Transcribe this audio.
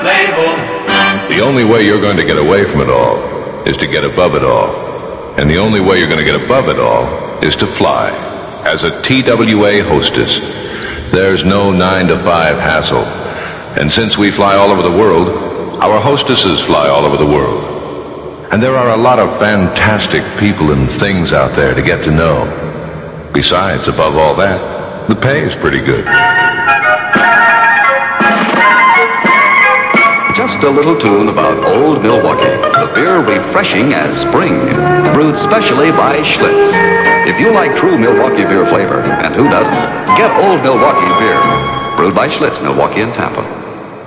label. The only way you're going to get away from it all is to get above it all. And the only way you're going to get above it all is to fly. As a TWA hostess, there's no 9-to-5 hassle. And since we fly all over the world, our hostesses fly all over the world. And there are a lot of fantastic people and things out there to get to know. Besides, above all that, the pay is pretty good. Just a little tune about Old Milwaukee, the beer refreshing as spring, brewed specially by Schlitz. If you like true Milwaukee beer flavor, and who doesn't, get Old Milwaukee beer, brewed by Schlitz, Milwaukee and Tampa.